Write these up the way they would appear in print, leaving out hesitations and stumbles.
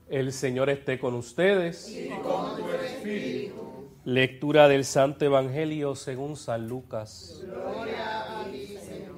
El Señor esté con ustedes. Y con tu espíritu. Lectura del Santo Evangelio según San Lucas. Gloria a ti, Señor.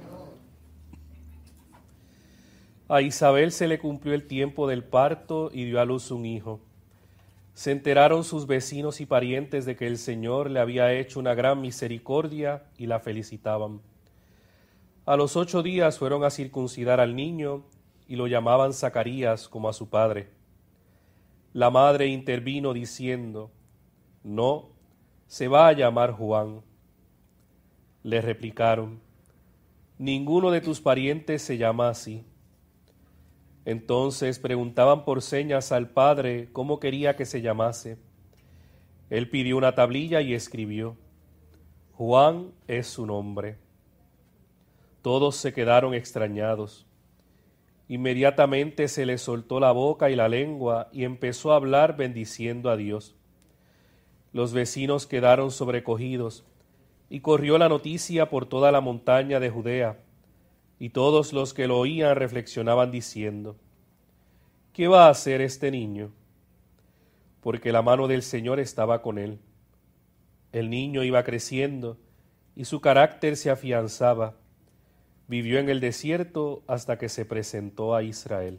A Isabel se le cumplió el tiempo del parto y dio a luz un hijo. Se enteraron sus vecinos y parientes de que el Señor le había hecho una gran misericordia y la felicitaban. A los 8 días fueron a circuncidar al niño y lo llamaban Zacarías como a su padre. La madre intervino diciendo: «No, se va a llamar Juan». Le replicaron: «Ninguno de tus parientes se llama así». Entonces preguntaban por señas al padre cómo quería que se llamase. Él pidió una tablilla y escribió: «Juan es su nombre». Todos se quedaron extrañados. Inmediatamente se le soltó la boca y la lengua y empezó a hablar bendiciendo a Dios. Los vecinos quedaron sobrecogidos y corrió la noticia por toda la montaña de Judea, y todos los que lo oían reflexionaban diciendo: ¿qué va a hacer este niño? Porque la mano del Señor estaba con él. El niño iba creciendo y su carácter se afianzaba. Vivió en el desierto hasta que se presentó a Israel.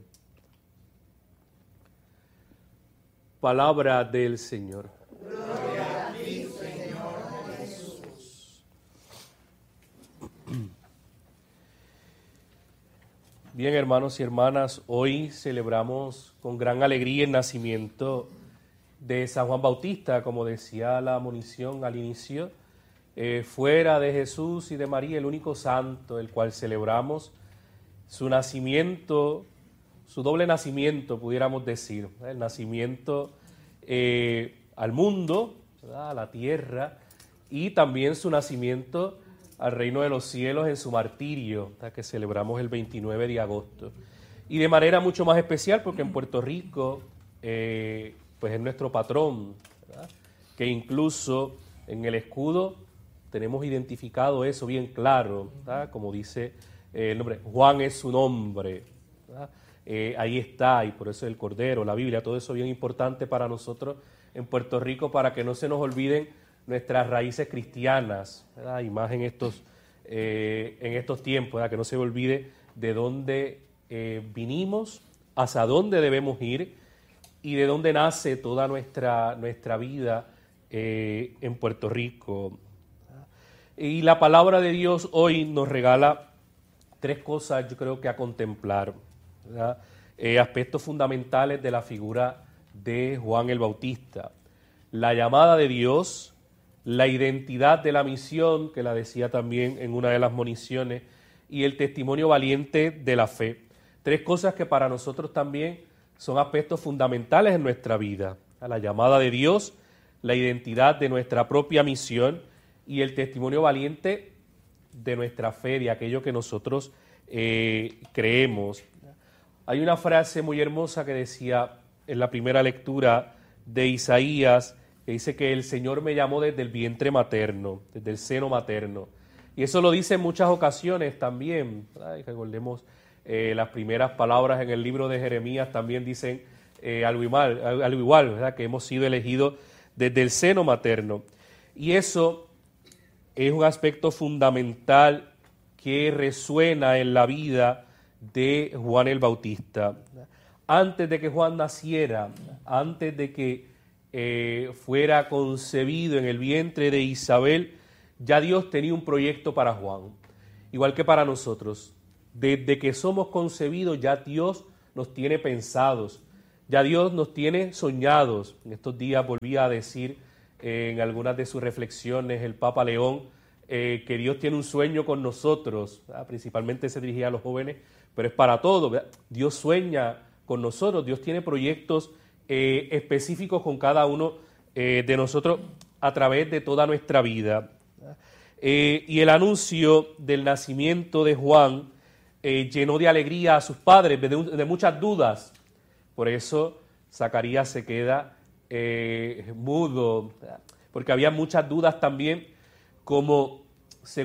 Palabra del Señor. Gloria a ti, Señor Jesús. Bien, hermanos y hermanas, hoy celebramos con gran alegría el nacimiento de San Juan Bautista, como decía la monición al inicio. Fuera de Jesús y de María, el único santo el cual celebramos su nacimiento, su doble nacimiento, pudiéramos decir, el nacimiento al mundo, ¿verdad?, a la tierra, y también su nacimiento al reino de los cielos en su martirio, ¿verdad?, que celebramos el 29 de agosto. Y de manera mucho más especial porque en Puerto Rico pues es nuestro patrón, ¿verdad?, que incluso en el escudo tenemos identificado eso bien claro, ¿verdad?, como dice el nombre, Juan es su nombre, ¿verdad? Ahí está, y por eso el Cordero, la Biblia, todo eso bien importante para nosotros en Puerto Rico, para que no se nos olviden nuestras raíces cristianas, ¿verdad?, y más en estos tiempos, ¿verdad?, que no se olvide de dónde vinimos, hacia dónde debemos ir y de dónde nace toda nuestra vida en Puerto Rico. Y la palabra de Dios hoy nos regala 3 cosas, yo creo que a contemplar, ¿verdad?, aspectos fundamentales de la figura de Juan el Bautista. La llamada de Dios, la identidad de la misión, que la decía también en una de las moniciones, y el testimonio valiente de la fe. 3 cosas que para nosotros también son aspectos fundamentales en nuestra vida. La llamada de Dios, la identidad de nuestra propia misión y el testimonio valiente de nuestra fe, de aquello que nosotros creemos. Hay una frase muy hermosa que decía en la primera lectura de Isaías, que dice que el Señor me llamó desde el vientre materno, desde el seno materno. Y eso lo dice en muchas ocasiones también, ¿verdad? Y recordemos las primeras palabras en el libro de Jeremías también dicen algo igual, ¿verdad?, que hemos sido elegidos desde el seno materno. Y eso es un aspecto fundamental que resuena en la vida de Juan el Bautista. Antes de que Juan naciera, antes de que fuera concebido en el vientre de Isabel, ya Dios tenía un proyecto para Juan, igual que para nosotros. Desde que somos concebidos ya Dios nos tiene pensados, ya Dios nos tiene soñados. En estos días volvía a decir en algunas de sus reflexiones el Papa León que Dios tiene un sueño con nosotros, ¿verdad? Principalmente se dirigía a los jóvenes, pero es para todos, ¿verdad? Dios sueña con nosotros, Dios tiene proyectos específicos con cada uno de nosotros a través de toda nuestra vida. Y el anuncio del nacimiento de Juan llenó de alegría a sus padres, de muchas dudas. Por eso Zacarías se queda mudo, porque había muchas dudas también, como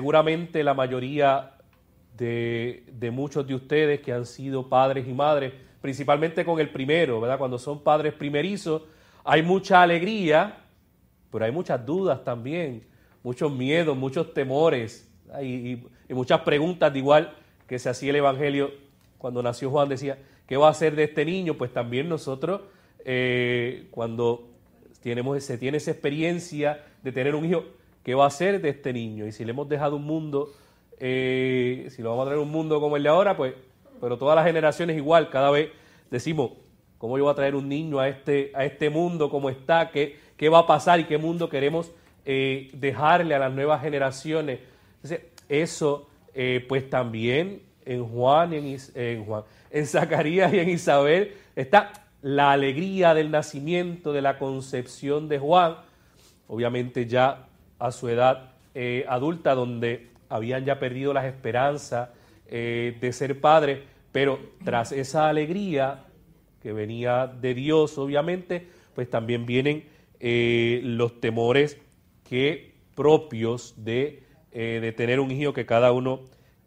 seguramente la mayoría de muchos de ustedes que han sido padres y madres, principalmente con el primero, ¿verdad? Cuando son padres primerizos, hay mucha alegría, pero hay muchas dudas también, muchos miedos, muchos temores, y muchas preguntas, de igual que se hacía el Evangelio cuando nació Juan, decía, ¿qué va a hacer de este niño? Pues también nosotros, cuando se tiene esa experiencia de tener un hijo, ¿qué va a hacer de este niño? Y si le hemos dejado un mundo, si lo vamos a traer un mundo como el de ahora, pues, pero todas las generaciones igual, cada vez decimos, ¿cómo yo voy a traer un niño a este mundo como está? ¿Qué va a pasar y qué mundo queremos dejarle a las nuevas generaciones? Entonces, eso, pues también en Juan, en Zacarías y en Isabel está la alegría del nacimiento, de la concepción de Juan, obviamente ya a su edad adulta, donde habían ya perdido las esperanzas de ser padres, pero tras esa alegría que venía de Dios, obviamente, pues también vienen los temores propios de tener un hijo que cada uno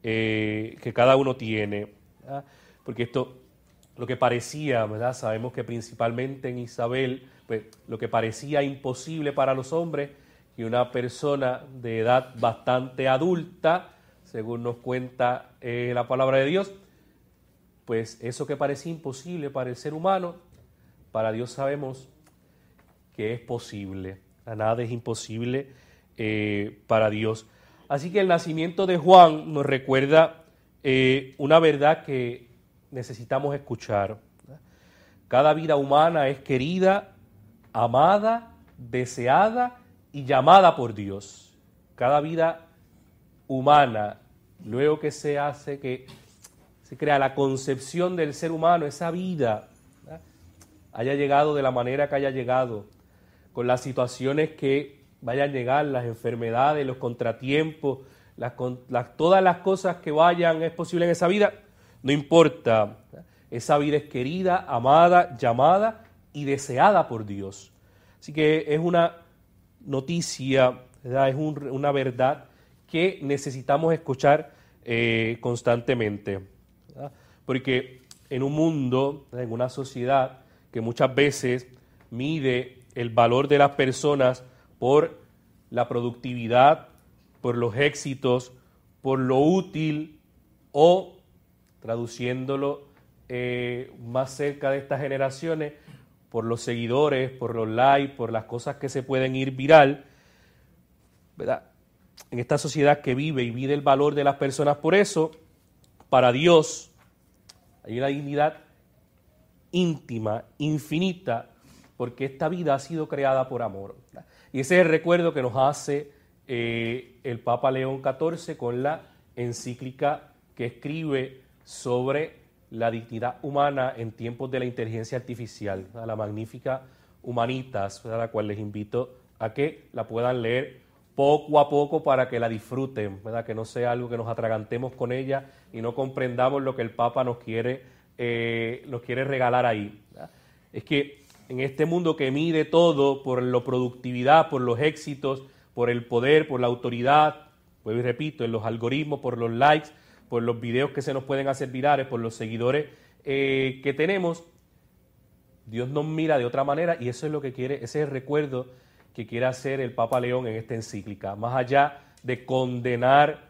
tiene, ¿verdad? Porque esto, lo que parecía, ¿verdad? Sabemos que principalmente en Isabel, pues lo que parecía imposible para los hombres, que una persona de edad bastante adulta, según nos cuenta la palabra de Dios, pues eso que parecía imposible para el ser humano, para Dios sabemos que es posible. Nada es imposible para Dios. Así que el nacimiento de Juan nos recuerda una verdad que necesitamos escuchar. Cada vida humana es querida, amada, deseada y llamada por Dios. Cada vida humana, luego que se crea la concepción del ser humano, esa vida, ¿verdad?, haya llegado de la manera que haya llegado, con las situaciones que vayan a llegar, las enfermedades, los contratiempos, todas las cosas que es posible en esa vida, no importa, ¿verdad? Esa vida es querida, amada, llamada y deseada por Dios. Así que es una noticia, ¿verdad? Es una verdad que necesitamos escuchar constantemente, ¿verdad? Porque en un mundo, ¿verdad?, en una sociedad que muchas veces mide el valor de las personas por la productividad, por los éxitos, por lo útil o, traduciéndolo más cerca de estas generaciones, por los seguidores, por los likes, por las cosas que se pueden ir viral, ¿verdad? En esta sociedad que vive y mide el valor de las personas por eso, para Dios hay una dignidad íntima, infinita, porque esta vida ha sido creada por amor, ¿verdad? Y ese es el recuerdo que nos hace el Papa León XIV con la encíclica que escribe sobre la dignidad humana en tiempos de la inteligencia artificial, ¿verdad?, la Magnificat Humanitas, ¿verdad?, la cual les invito a que la puedan leer poco a poco para que la disfruten, ¿verdad?, que no sea algo que nos atragantemos con ella y no comprendamos lo que el Papa nos quiere regalar ahí, ¿verdad? Es que en este mundo que mide todo por la productividad, por los éxitos, por el poder, por la autoridad, pues repito, en los algoritmos, por los likes, por los videos que se nos pueden hacer virales, por los seguidores que tenemos, Dios nos mira de otra manera y eso es lo que quiere, ese es el recuerdo que quiere hacer el Papa León en esta encíclica. Más allá de condenar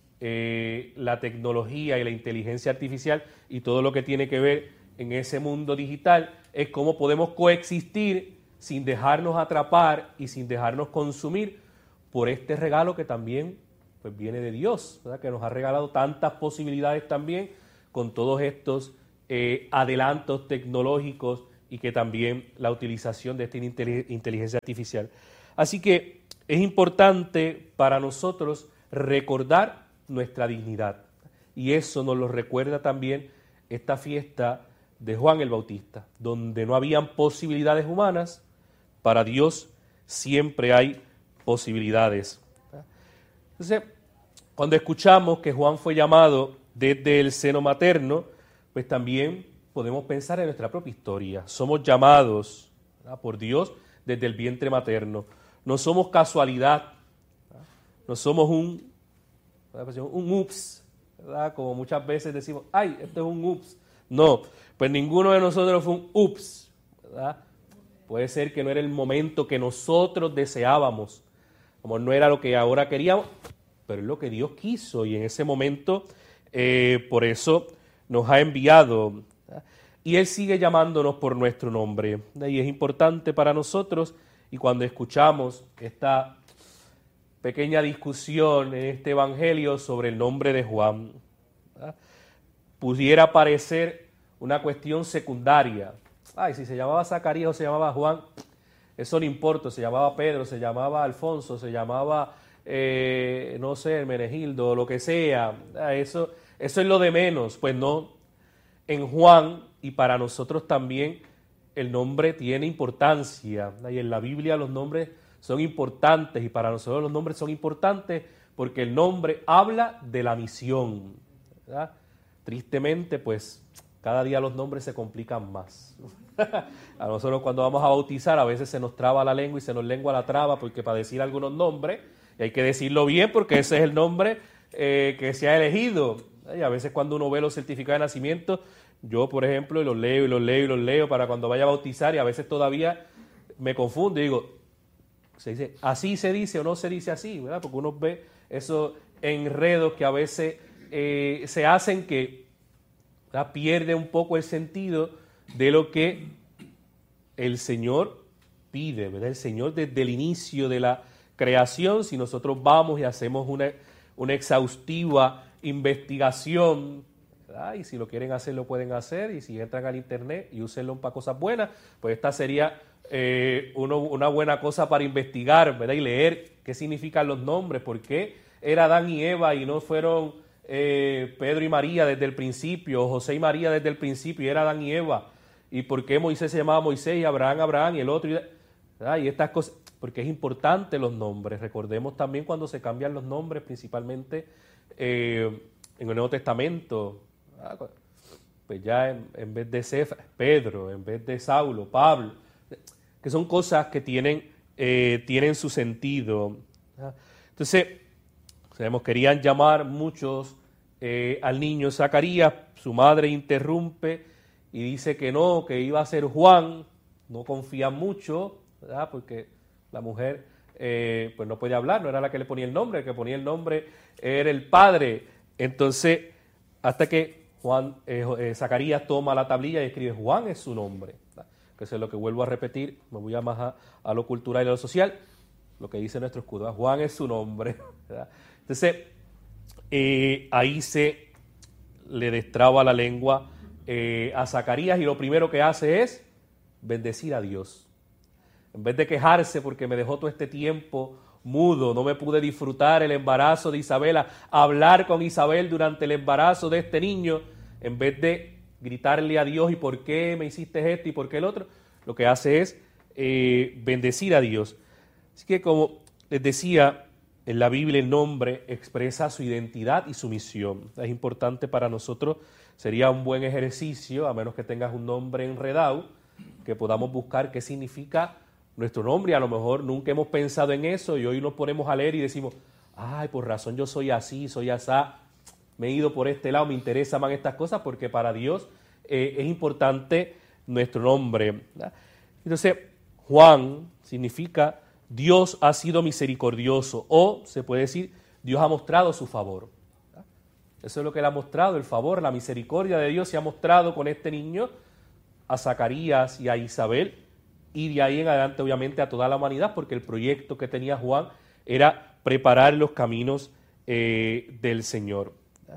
la tecnología y la inteligencia artificial y todo lo que tiene que ver en ese mundo digital, es cómo podemos coexistir sin dejarnos atrapar y sin dejarnos consumir por este regalo que también pues viene de Dios, ¿verdad?, que nos ha regalado tantas posibilidades también con todos estos adelantos tecnológicos y que también la utilización de esta inteligencia artificial. Así que es importante para nosotros recordar nuestra dignidad y eso nos lo recuerda también esta fiesta de Juan el Bautista, donde no habían posibilidades humanas, para Dios siempre hay posibilidades. Entonces, cuando escuchamos que Juan fue llamado desde el seno materno, pues también podemos pensar en nuestra propia historia. Somos llamados, ¿verdad?, por Dios desde el vientre materno. No somos casualidad, ¿verdad?, no somos un ups, ¿verdad?, como muchas veces decimos, ay, esto es un ups, No, pues ninguno de nosotros fue un ups, ¿verdad? Puede ser que no era el momento que nosotros deseábamos, como no era lo que ahora queríamos, pero es lo que Dios quiso y en ese momento por eso nos ha enviado, ¿verdad? Y Él sigue llamándonos por nuestro nombre, ¿verdad? Y es importante para nosotros, y cuando escuchamos esta pequeña discusión en este evangelio sobre el nombre de Juan, ¿verdad? Pudiera parecer una cuestión secundaria. Ay, si se llamaba Zacarías o se llamaba Juan, eso no importa, se llamaba Pedro, se llamaba Alfonso, se llamaba, no sé, Hermenegildo, lo que sea, eso es lo de menos. Pues no, en Juan y para nosotros también el nombre tiene importancia, y en la Biblia los nombres son importantes y para nosotros los nombres son importantes porque el nombre habla de la misión, ¿verdad? Tristemente, pues cada día los nombres se complican más. A nosotros cuando vamos a bautizar a veces se nos traba la lengua y se nos lengua la traba porque para decir algunos nombres y hay que decirlo bien porque ese es el nombre que se ha elegido. Y a veces cuando uno ve los certificados de nacimiento, yo por ejemplo los leo y los leo y los leo para cuando vaya a bautizar y a veces todavía me confundo y digo, se dice así se dice o no se dice así, ¿verdad? Porque uno ve esos enredos que a veces se hacen que, ¿verdad?, pierde un poco el sentido de lo que el Señor pide, ¿verdad? El Señor desde el inicio de la creación, si nosotros vamos y hacemos una exhaustiva investigación, ¿verdad?, y si lo quieren hacer lo pueden hacer, y si entran al internet y úsenlo para cosas buenas, pues esta sería una buena cosa para investigar, ¿verdad?, y leer qué significan los nombres, por qué era Adán y Eva y no fueron Pedro y María desde el principio, José y María desde el principio, y era Adán y Eva, y por qué Moisés se llamaba Moisés y Abraham y el otro, ¿verdad? Y estas cosas, porque es importante los nombres. Recordemos también cuando se cambian los nombres, principalmente en el Nuevo Testamento, ¿verdad? Pues ya en vez de ser Pedro, en vez de Saulo, Pablo, que son cosas que tienen su sentido, ¿verdad? Entonces, sabemos, querían llamar muchos al niño Zacarías, su madre interrumpe y dice que no, que iba a ser Juan, no confían mucho, ¿verdad?, porque la mujer pues no puede hablar, no era la que le ponía el nombre, el que ponía el nombre era el padre. Entonces, hasta que Zacarías toma la tablilla y escribe Juan es su nombre, ¿verdad?, que eso es lo que vuelvo a repetir, me voy a más a lo cultural y a lo social, lo que dice nuestro escudo, Juan es su nombre, ¿verdad? Entonces, ahí se le destraba la lengua a Zacarías y lo primero que hace es bendecir a Dios. En vez de quejarse porque me dejó todo este tiempo mudo, no me pude disfrutar el embarazo de Isabela, hablar con Isabel durante el embarazo de este niño, en vez de gritarle a Dios y por qué me hiciste esto y por qué el otro, lo que hace es bendecir a Dios. Así que como les decía, en la Biblia el nombre expresa su identidad y su misión. Es importante para nosotros, sería un buen ejercicio, a menos que tengas un nombre enredado, que podamos buscar qué significa nuestro nombre. Y a lo mejor nunca hemos pensado en eso y hoy nos ponemos a leer y decimos, ay, por razón yo soy así, soy asá, me he ido por este lado, me interesan más estas cosas, porque para Dios es importante nuestro nombre, ¿verdad? Entonces, Juan significa Dios ha sido misericordioso, o se puede decir, Dios ha mostrado su favor. ¿Verdad? Eso es lo que Él ha mostrado, el favor, la misericordia de Dios se ha mostrado con este niño a Zacarías y a Isabel, y de ahí en adelante obviamente a toda la humanidad, porque el proyecto que tenía Juan era preparar los caminos del Señor. ¿Verdad?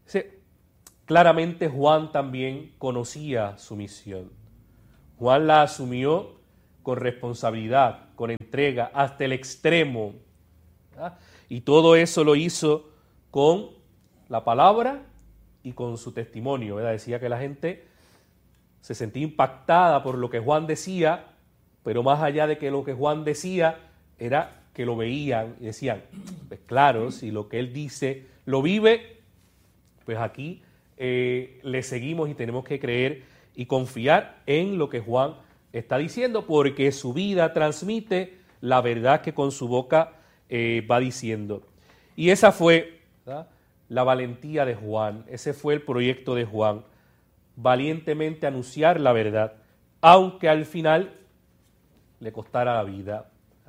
Claramente Juan también conocía su misión. Juan la asumió con responsabilidad, con entrega, hasta el extremo, ¿verdad? Y todo eso lo hizo con la palabra y con su testimonio, ¿verdad? Decía que la gente se sentía impactada por lo que Juan decía, pero más allá de que lo que Juan decía, era que lo veían y decían, pues claro, si lo que él dice lo vive, pues aquí le seguimos y tenemos que creer y confiar en lo que Juan está diciendo, porque su vida transmite la verdad que con su boca va diciendo. Y esa fue, ¿verdad?, la valentía de Juan, ese fue el proyecto de Juan. valientemente anunciar la verdad, aunque al final le costara la vida.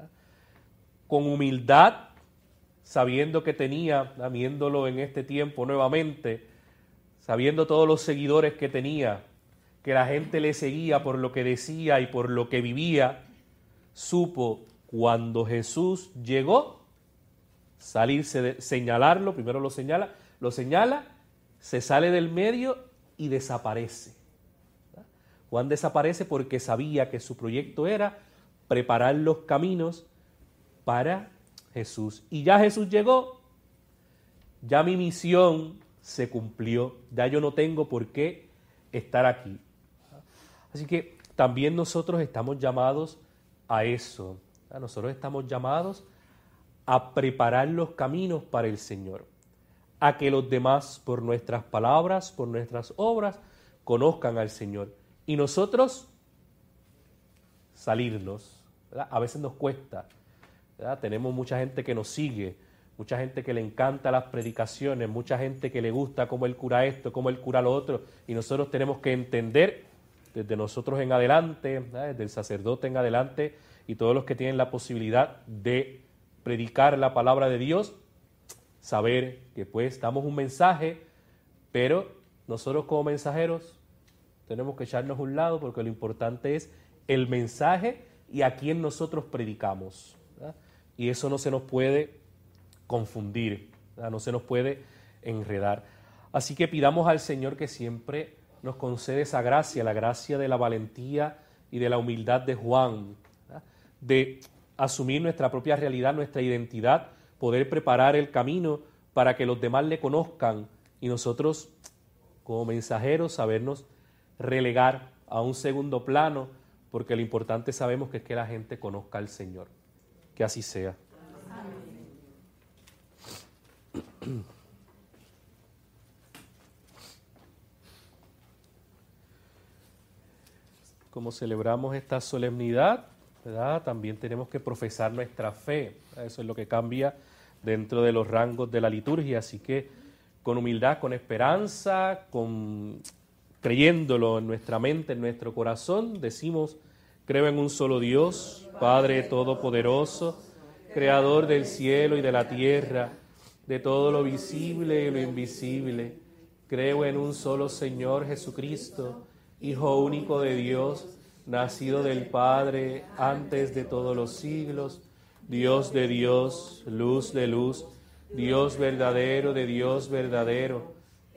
Con humildad, sabiendo que tenía, viéndolo en este tiempo nuevamente, sabiendo todos los seguidores que tenía, que la gente le seguía por lo que decía y por lo que vivía, supo cuando Jesús llegó salirse de señalarlo, primero lo señala, se sale del medio y desaparece. Juan desaparece porque sabía que su proyecto era preparar los caminos para Jesús. Y ya Jesús llegó, ya mi misión se cumplió, ya yo no tengo por qué estar aquí. Así que también nosotros estamos llamados a eso. Nosotros estamos llamados a preparar los caminos para el Señor, a que los demás, por nuestras palabras, por nuestras obras, conozcan al Señor. Y nosotros salirnos, ¿verdad? A veces nos cuesta, ¿verdad? Tenemos mucha gente que nos sigue, mucha gente que le encanta las predicaciones, mucha gente que le gusta cómo él cura esto, cómo él cura lo otro, y nosotros tenemos que entender, desde nosotros en adelante, ¿verdad? Desde el sacerdote en adelante, y todos los que tienen la posibilidad de predicar la palabra de Dios, saber que pues damos un mensaje, pero nosotros como mensajeros tenemos que echarnos a un lado, porque lo importante es el mensaje y a quién nosotros predicamos, ¿verdad? Y eso no se nos puede confundir, ¿verdad? No se nos puede enredar. Así que pidamos al Señor que siempre nos concede esa gracia, la gracia de la valentía y de la humildad de Juan, ¿verdad? De asumir nuestra propia realidad, nuestra identidad, poder preparar el camino para que los demás le conozcan y nosotros como mensajeros sabernos relegar a un segundo plano, porque lo importante sabemos que es que la gente conozca al Señor. Que así sea. Amén. Como celebramos esta solemnidad, ¿verdad? También tenemos que profesar nuestra fe. Eso es lo que cambia dentro de los rangos de la liturgia. Así que con humildad, con esperanza, creyéndolo en nuestra mente, en nuestro corazón, decimos: creo en un solo Dios, Padre Todopoderoso, Creador del cielo y de la tierra, de todo lo visible y lo invisible. Creo en un solo Señor Jesucristo, Hijo único de Dios, nacido del Padre antes de todos los siglos, Dios de Dios, luz de luz, Dios verdadero de Dios verdadero,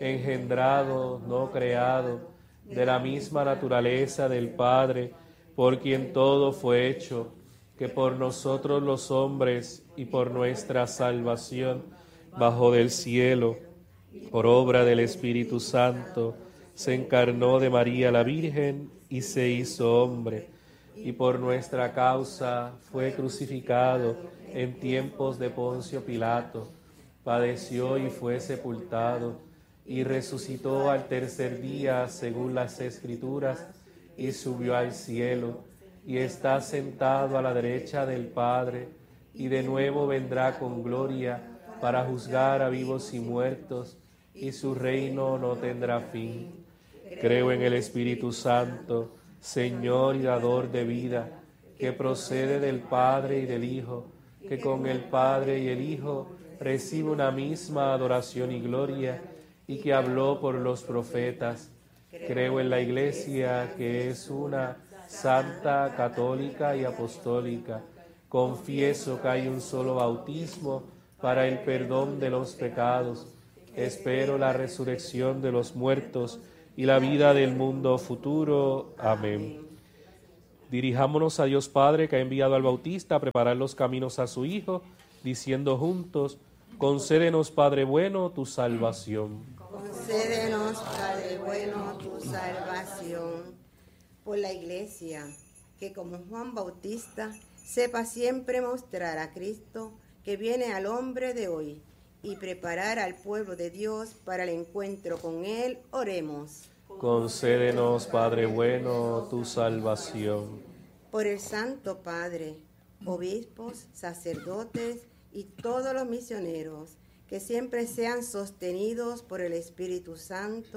engendrado, no creado, de la misma naturaleza del Padre, por quien todo fue hecho, que por nosotros los hombres y por nuestra salvación bajó del cielo, por obra del Espíritu Santo, se encarnó de María la Virgen y se hizo hombre, y por nuestra causa fue crucificado en tiempos de Poncio Pilato, padeció y fue sepultado, y resucitó al tercer día según las Escrituras, y subió al cielo, y está sentado a la derecha del Padre, y de nuevo vendrá con gloria para juzgar a vivos y muertos, y su reino no tendrá fin. Creo en el Espíritu Santo, Señor y dador de vida, que procede del Padre y del Hijo, que con el Padre y el Hijo recibe una misma adoración y gloria, y que habló por los profetas. Creo en la Iglesia, que es una, santa, católica y apostólica. Confieso que hay un solo bautismo para el perdón de los pecados. Espero la resurrección de los muertos y la vida del mundo futuro. Amén. Dirijámonos a Dios Padre, que ha enviado al Bautista a preparar los caminos a su Hijo, diciendo juntos: concédenos, Padre bueno, tu salvación. Concédenos, Padre bueno, tu salvación. Por la Iglesia, que como Juan Bautista sepa siempre mostrar a Cristo que viene al hombre de hoy y preparar al pueblo de Dios para el encuentro con Él, oremos. Concédenos, Padre bueno, tu salvación. Por el Santo Padre, obispos, sacerdotes y todos los misioneros, que siempre sean sostenidos por el Espíritu Santo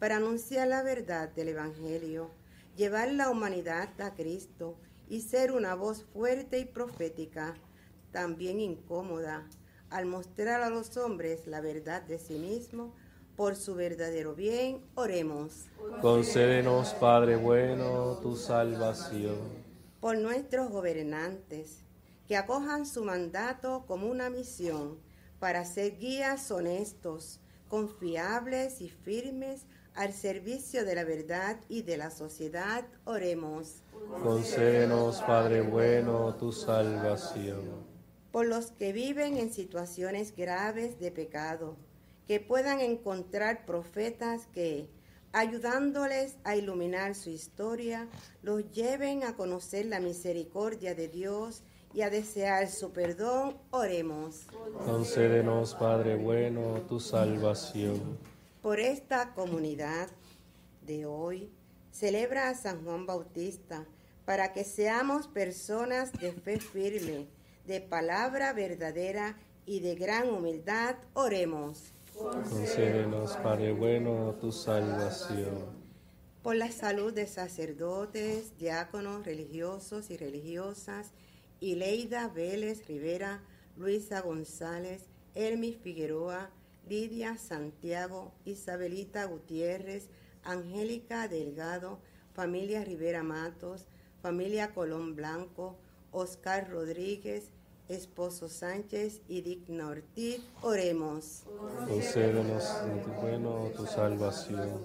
para anunciar la verdad del Evangelio, llevar la humanidad a Cristo y ser una voz fuerte y profética, también incómoda, al mostrar a los hombres la verdad de sí mismo. Por su verdadero bien, oremos. Concédenos, Padre bueno, tu salvación. Por nuestros gobernantes, que acojan su mandato como una misión para ser guías honestos, confiables y firmes al servicio de la verdad y de la sociedad, oremos. Concédenos, Padre bueno, tu salvación. Por los que viven en situaciones graves de pecado, que puedan encontrar profetas que, ayudándoles a iluminar su historia, los lleven a conocer la misericordia de Dios y a desear su perdón, oremos. Concédenos, Padre bueno, tu salvación. Por esta comunidad de hoy, celebra a San Juan Bautista, para que seamos personas de fe firme, de palabra verdadera y de gran humildad, oremos. Concédenos, Padre bueno, tu salvación. Por la salud de sacerdotes, diáconos, religiosos y religiosas, Ileida Vélez Rivera, Luisa González, Elmi Figueroa, Lidia Santiago, Isabelita Gutiérrez, Angélica Delgado, familia Rivera Matos, familia Colón Blanco, Oscar Rodríguez, Esposo Sánchez y Digna Ortiz, oremos. Concédenos, Padre bueno, tu salvación.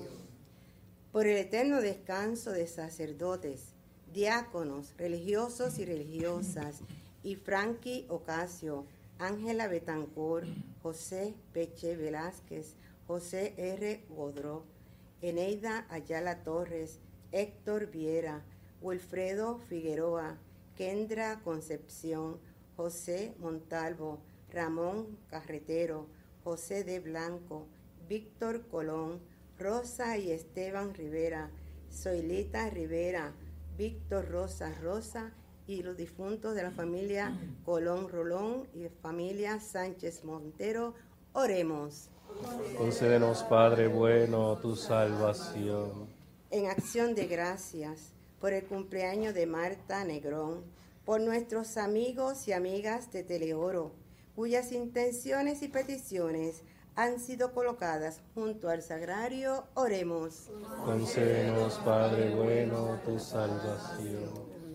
Por el eterno descanso de sacerdotes, diáconos, religiosos y religiosas, y Frankie Ocasio, Ángela Betancor, José Peche Velázquez, José R. Godró, Eneida Ayala Torres, Héctor Viera, Wilfredo Figueroa, Kendra Concepción, José Montalvo, Ramón Carretero, José de Blanco, Víctor Colón, Rosa y Esteban Rivera, Zoilita Rivera, Víctor Rosa y los difuntos de la familia Colón Rolón y familia Sánchez Montero, oremos. Concédenos, Padre bueno, tu salvación. En acción de gracias por el cumpleaños de Marta Negrón, por nuestros amigos y amigas de Teleoro, cuyas intenciones y peticiones han sido colocadas junto al sagrario, oremos. Concédenos, Padre bueno, tu salvación.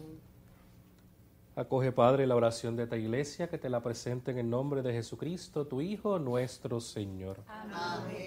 Acoge, Padre, la oración de esta iglesia, que te la presente en el nombre de Jesucristo, tu Hijo, nuestro Señor. Amén.